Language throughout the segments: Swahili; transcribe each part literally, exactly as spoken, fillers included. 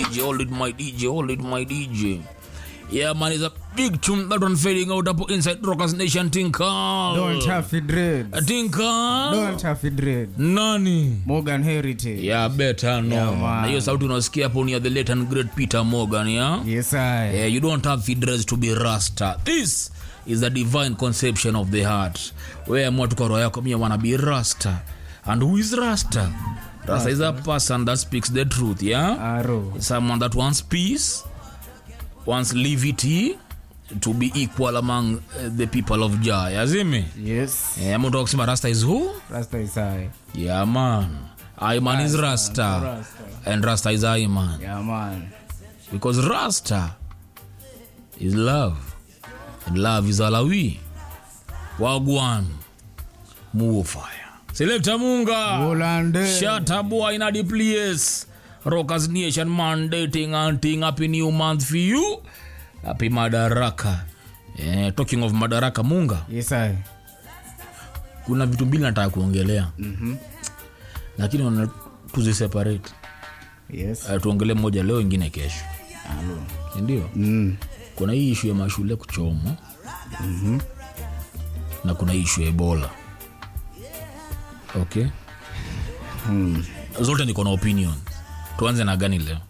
D J, hold it my D J, hold it my D J. Yeah, man, it's a big tune that one fading out up inside Rockers Nation. Tinkal. Don't have it dread. Tinkal. Don't have it dread. Nani? Morgan Heritage. Yeah, better no. Yeah, na hiyo sauti unasikia hapo ni the late and great Peter Morgan, yeah? Yes, I. Yeah, you don't have fidress to be Rasta. This is the divine conception of the heart. Where I'm to roho yako mimi wanna be Rasta. And who is Rasta? Rasta, Rasta is a person that speaks the truth, yeah? Arrow. Someone that wants peace, wants liberty to be equal among uh, the people of Jah. Yazimi? Yes. Yeah, I'm talking about Rasta is who? Rasta is I. Yeah, man. I man is Rasta. Rasta. And Rasta is I man. Yeah, man. Because Rasta is love. And love is Alawi. Wagwan. Move fire. Selecta Munga. Volande. Shatta boy in the place. Rockers Nation mandating and thing. Happy new month for you. Happy Madaraka. Yeah, talking of Madaraka Munga. Yes, I. Kuna vitu mbili nataka kuongelea. Mhm. Lakini wana tuzi separate. Yes. Uh, tuongelee moja leo ingine kesho. Hello. Ndio? Mm. Kuna hii issue ya mashule kuchoma. Mhm. Na kuna issue ya Ebola. Okay? Hmm. Zote niko na opinion. Tuanze na gani leo?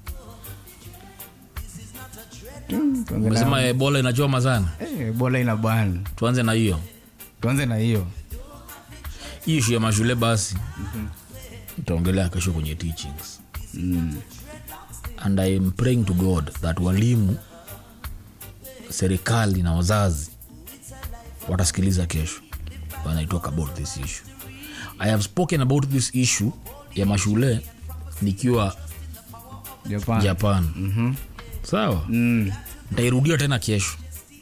Umesema Ebola inachoma sana? Eh, Ebola ina ban. Tuanze na hiyo. Tuanze na hiyo. Hii issue ya mashule basi. Mhm. Tutaongelea kesho kwenye teachings. Mm. And I am praying to God that walimu, serikali na wazazi watasikiliza kesho when I talk about this issue. I have spoken about this issue ya mashule nikiwa Japan. Japan. Mhm. Sawa? Mm. Nitairudia tena kesho.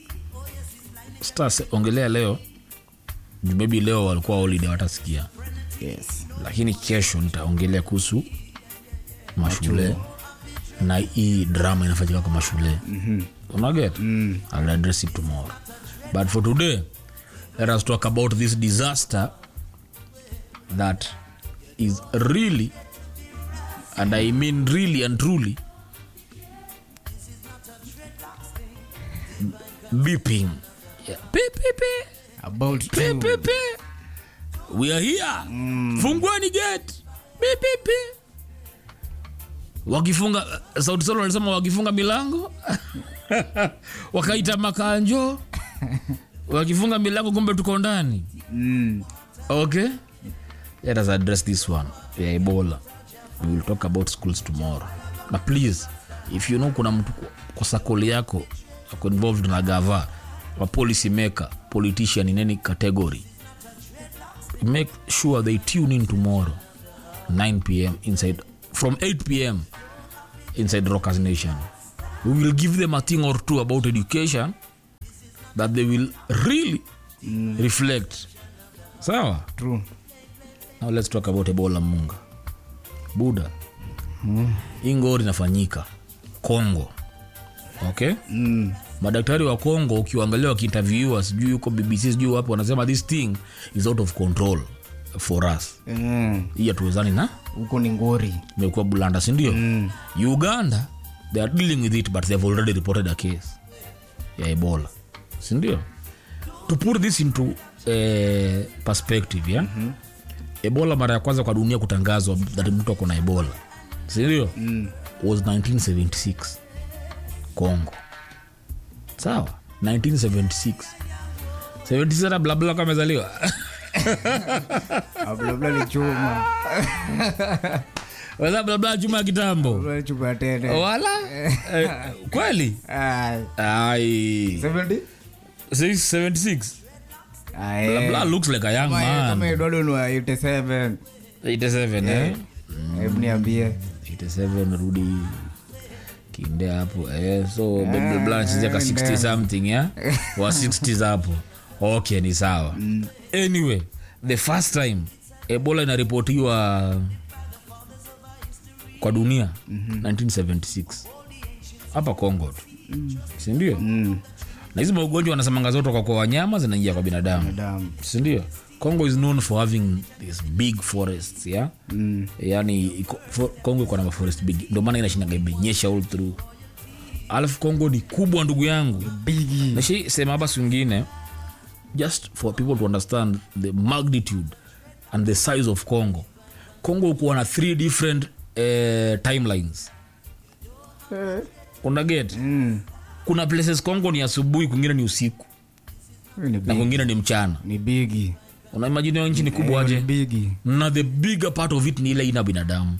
Sasa ongelea leo. Maybe leo walikuwa holiday watasikia. Yes. Lakini kesho nitaongelea kuhusu mashule. Machua. Na hii drama inafanyika kwa mashule. Mhm. Unaget? Mm. I'll address it tomorrow. But for today, let us talk about this disaster that is really, and I mean really and truly, beeping. Yeah. Beep, beep, beep. About Beep, beep, beep. We are here. Mm. Fungueni gate. Beep, beep, beep. Wakifunga Sauti Sol walisema wakifunga milango wakaita makanjo wakifunga milango kumbe tuko ndani. Mm. Okay, let us address this one. Yeah, Ebola. We will talk about schools tomorrow. But please, if you know kuna mtu kwa sakoli yako ako involved na gava wa policy maker, politician in any category, make sure they tune in tomorrow nine p.m. inside from eight p.m. inside Rockers Nation. We will give them a thing or two about education that they will really mm. reflect. Sawa? True. Now let's talk about Ebola Munga. Buddha. Mm. Ingori inafanyika Kongo. Okay? Mm. Madaktari wa Kongo ukiangalia wakiinterviewa sijui yuko B B C sijui wapo wanasema this thing is out of control for us. Mm. Hii tuwezani na huko ni ngori. Imekuwa bulanda si ndio? Mm. Uganda they are dealing with it but they have already reported a case ya Ebola. Si ndio? To put this into uh, perspective, yeah? Mm-hmm. Ebola mara ya kwanza kwa dunia kutangazwa that mtu ako na Ebola. Si ndio? Mm. Was nineteen seventy-six. Kongo. Sawa? nineteen seventy-six. seventy-six bla bla kama amezaliwa. Bla bla ni chuma. Wala bla bla chuma kitambo. Bla chuma tena. Wala? Kweli? Ai. Ai. seventy? seventy-six. Ai. Bla bla looks like a young man. Kama Eduardo ni eighty-seven. eighty-seven eh? Hebu niambie. eighty-seven rudi kinde hapo eh, so bla bla anachezeka sixty something ya wa sixties hapo. Okay, ni sawa. Mm. Anyway, the first time Ebola inaripotiwa kwa dunia mm-hmm. nineteen seventy-six hapa Kongo tu. Mm. Si ndio? Mm. Na hizo magonjwa wanasemanga zote kwa kwa wanyama zinaingia kwa binadamu. Binadamu. Si ndio? Congo is known for having these big forests, yeah? Mm. Yani iko- for- Congo iko na forest big. Ndio maana inashinda imenyesha all through. Alafu Congo ni kubwa ndugu yangu. Bigi. Na shi sema basi wengine just for people to understand the magnitude and the size of Congo. Congo uko na three different uh, timelines. Una get? Mm. Kuna places Congo ni asubuhi, kwingine ni usiku Ni na bigi. kwingine ni mchana. Ni bigi. Una imagine hiyo nchi ni kubwa Eh, aje? ni bigi. Na the bigger part of it ni ile ina binadamu.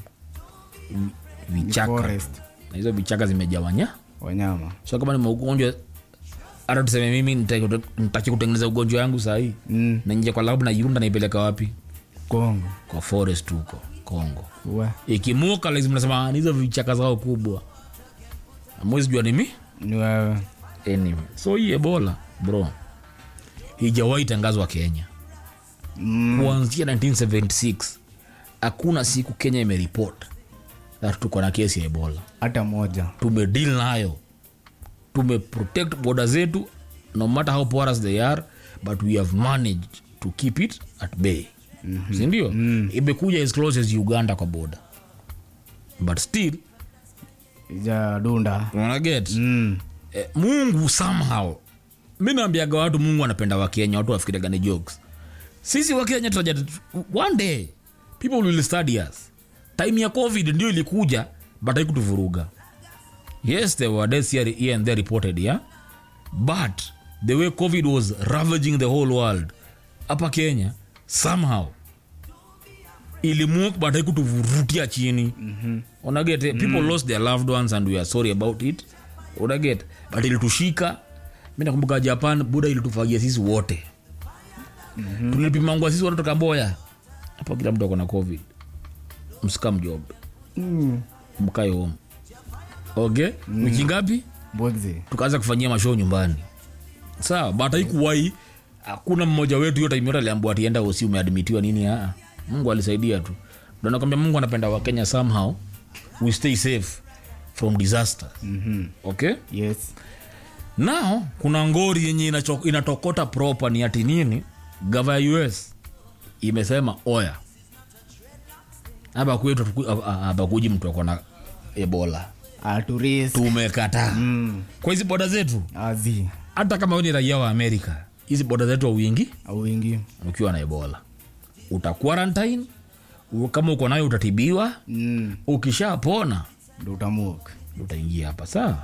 Ni Vichaka. forest. Na hizo vichaka zimejawanya. Wanyama. So kama ni ugonjwa, hata tuseme mimi nitaki nitaki kutengeneza ugonjwa wangu saa hii. Mm. Na nje kwa lab na yunda naipeleka wapi? Kongo. Kwa forest huko Kongo. Wa. Ikimuka lazima nasema "Ah, hizo vichaka zao kubwa." Mwezi jua nimi? Ni wewe. Anyway. So hii Ebola, bro. Hijawahi tangazwa Kenya. Mm. Kuanzia nineteen seventy-six hakuna siku Kenya imeripoti that tuko na kesi ya Ebola. Hata moja. Tumedeal nayo, tumeprotect border zetu no matter how porous they are, but we have managed to keep it at bay. Mm-hmm. Sindio? Mm. Imekuja as close as Uganda kwa border, but still Ija dunda. unaget Mm. eh, Mungu somehow, mi naambiaga watu Mungu anapenda Wakenya, watu wafikiriaga ni jokes. Sisi Wakenya tutaja one day people will study us. Time ya COVID ndio ilikuja, but haikutuvuruga. Yes, there were deaths here, here and there reported, yeah? But the way COVID was ravaging the whole world, hapa Kenya, somehow, ilimuk but haikutuvurutia chini. Mm-hmm. Unaget, people mm. lost their loved ones and we are sorry about it. Unaget, but ilitushika. Mimi nakumbuka Japan, Buda ilitufagia sisi wote. Mm-hmm. Tulipimangwa sisi wote tukamboya. Hapa kila mtu akona COVID. Msikam job. Mm. Mkae home. Okay? Mm. Wiki ngapi? Bwegze. Tukaanza kufanyia mashow nyumbani. Sawa, but haikuwahi hakuna mmoja wetu yote imera aliambiwa atienda usi umeadmitiwa nini ah. Mungu alisaidia tu. Ndio nakwambia Mungu anapenda Wakenya somehow. We stay safe from disasters. Mhm. Okay? Yes. Now kuna ngori yenye inacho, inatokota proper ni ati nini? Gava ya U S imesema oya. Hapa kwetu hapa kuji mtu akona Ebola. Aturis. Tumekataa. Mm. Kwa hizi boda zetu. Azi. Hata kama wewe ni raia wa Amerika, hizi boda zetu au wingi Au wingi. ukiwa na Ebola. Uta quarantine, kama uko nayo utatibiwa. Mm. Ukishapona Ndio utamuka. utaingia hapa sawa.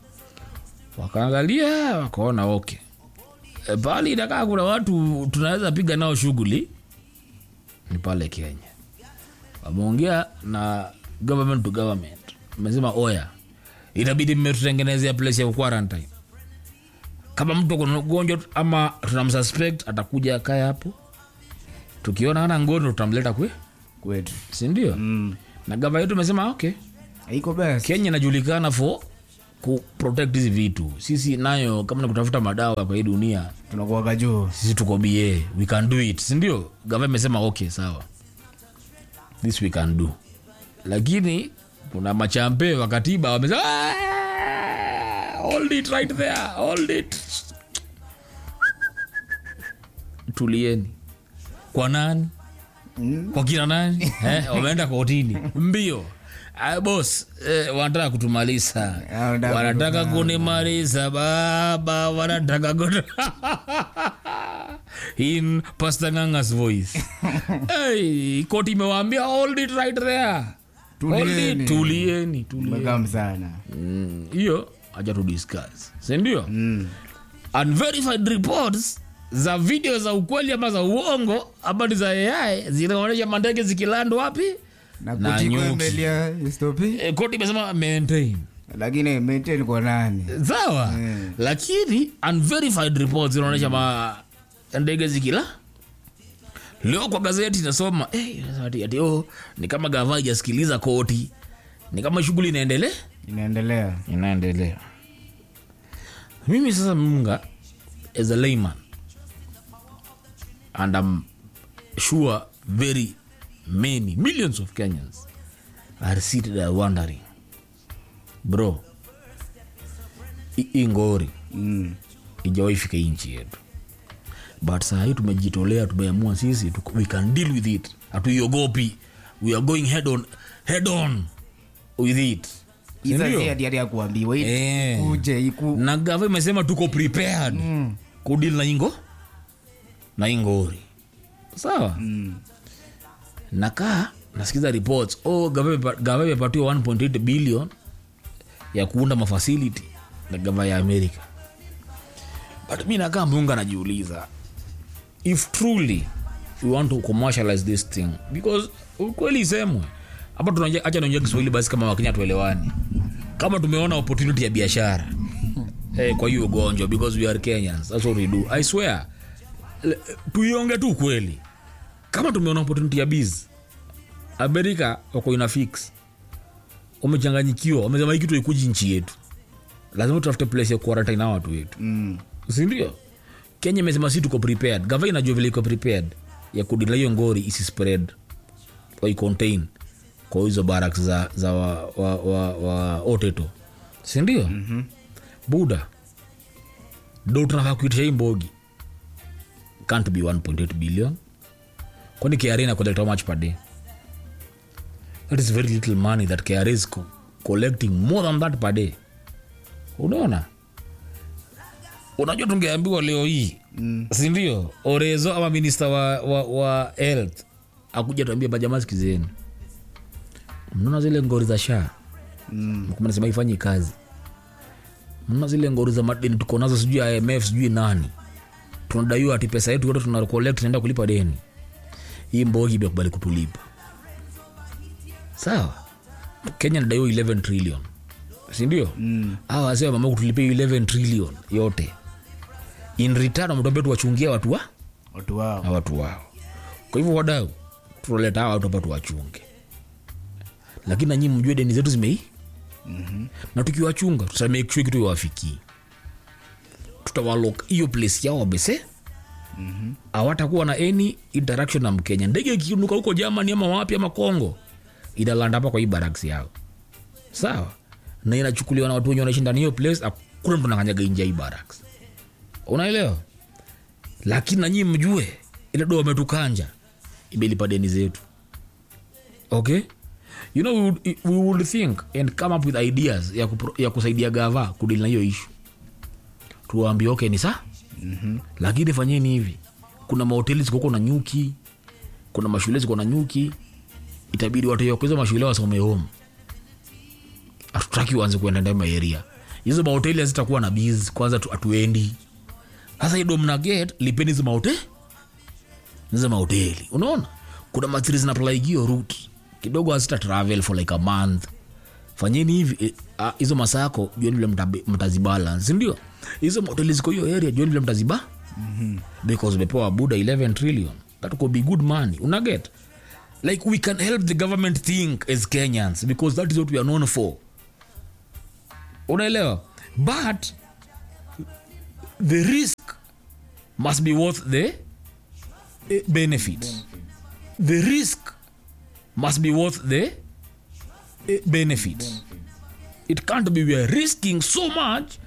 Wakaangalia wakaona okay. E, bali inakaa kuna watu tunaweza piga nao shughuli ni pale Kenya. Wameongea na government to government. Wamesema oya, itabidi mmetutengenezea place ya quarantine. Kama mtu kuna ugonjwa ama tunamsuspect atakuja akae hapo. Tukiona hana ngono tutamleta kwe Kwetu. si ndio? Mm. Na gava yetu imesema okay. Iko best. Kenya inajulikana for ku protect hizi vitu. Sisi nayo kama ni kutafuta madawa kwa hii dunia, Tunakuwa juu. sisi tuko B A, we can do it. Si ndio? Gava imesema okay sawa. This we can do. Lakini kuna machampe wa katiba wamesema "Ah, hold it right there, hold it." Tulieni. Kwa nani? Mm. Kwa kina nani? eh, wameenda kotini. Mbio. Ah, boss, eh, wanataka kutumaliza. Wanataka kunimaliza baba, wanataka kutu... In Pastor Nganga's voice. Hey, koti imewaambia hold it right there. Hold it, tulieni, tulieni. Megam sana. Mm, hiyo acha tu discuss. Si ndio? Mm. Unverified reports za video za ukweli ama za uongo ama za A I zinaonyesha mandege zikiland wapi? Na Na kutiko nyuki. Emelia stopi. E, koti imesema maintain. Lakini maintain kwa nani? Sawa. Mm. Lakini unverified reports zinaonyesha ma ndege zikila. Leo kwa gazeti nasoma eh hey, ati oh ni kama gava hajasikiliza koti. Ni kama shughuli inaendelea? Inaendelea. Inaendelea. Mimi sasa Munga as a layman and I'm sure very many millions of Kenyans are seated there wondering, bro, ingori Mm. ijawahi fika inchi yetu. but saa hii tumejitolea, tumeamua sisi tu, we can deal with it, hatuiogopi, we are going head on head on with it. Iza zia diari ya kuambiwa Eh. kuje iku Na gava imesema tuko prepared mm. kudeal na ingo na ingori, sawa. mm. Nakaa nasikiza reports, oh gava gava imepatiwa one point eight billion ya kuunda mafacility na gava ya America. But mimi nakaa munga najiuliza, if truly we want to commercialize this thing, because ukweli semwe hapa tunaje, acha naongea Kiswahili basi kama Wakenya tuelewani. Kama tumeona opportunity ya biashara eh, kwa hiyo ugonjwa, because we are Kenyans, that's what we do. I swear tuionge tu kweli, kama tumeona opportunity ya biz, America wako ina fix, umechanganyikiwa, wamesema hiki kitu ikuji nchi yetu, lazima tutafute place ya quarantine na watu wetu. mm. Si ndio? Kenya imesema si tuko prepared. Gava inajua vile iko prepared ya kudila hiyo ngori isi spread kwa contain kwa hizo barracks za za wa wa, wa, wa Oteto. Si ndio? Mhm. Buda. Do tunafaa kuitisha hii mbogi. Can't be one point eight billion. Kwani K R A ina collect how much per day? That is very little money that K R A is co- collecting more than that per day. Unaona? Unajua tungeambiwa leo hii mm. si ndio Orezo ama minister wa, wa, wa health akuja tuambie bajamaa sikizeni, mnaona zile ngori za sha mm. mkuma nasema ifanyi kazi, mnaona zile ngori za madeni tuko nazo, sijui I M F sijui nani, tunadaiwa ati pesa yetu yote tuna collect tunaenda kulipa deni, hii mbogi imekubali kutulipa, sawa. Kenya inadaiwa eleven trillion, si ndio? mm. hawa wasema mama kutulipia eleven trillion yote, in return wametuambia tuwachungia watu wa watu wao na watu wao. Kwa hivyo wadau, tuleta hawa watu hapa tuwachunge, lakini na nyinyi mjue deni zetu zimei. mhm Na tukiwachunga tuta make sure kitu iwafikie, tutawalock hiyo place yao wabese. mhm hawatakuwa na any interaction na Mkenya. Ndege ikinuka huko Germany ama wapi ama Kongo, inalanda hapa kwa hii barracks yao, sawa, na inachukuliwa na watu wenye wanaishi ndani hiyo place. Hakuna mtu anakanyaga nje hii barracks, unaelewa? Lakini na nyinyi mjue ile doa umetukanja imelipa deni zetu, okay? You know, we would, we would think and come up with ideas ya, kupro, ya kusaidia gava kudili na hiyo issue. Tuwaambie okay ni saa mhm lakini fanyeni hivi, kuna mahoteli ziko na nyuki, kuna mashule ziko na nyuki, itabidi watu yako hizo mashule wasome home. Hatutaki uanze kuenda ndani ya area hizo, mahoteli hazitakuwa na biz kwanza tu atuendi. Sasa hiyo mna get lipeni hizo mahoteli hizo mahoteli, unaona kuna matri zina apply hiyo route kidogo, hazita travel for like a month. Fanyeni hivi hizo uh, masako jioni vile mtazibalance, ndio hizo mahoteli ziko hiyo area jioni vile mtaziba. mhm Because bepoa Buddha eleven trillion, that could be good money, una get, like we can help the government think as Kenyans, because that is what we are known for, unaelewa? But the risk must be worth the uh, benefit. The risk must be worth the uh, benefit. It can't be we are risking so much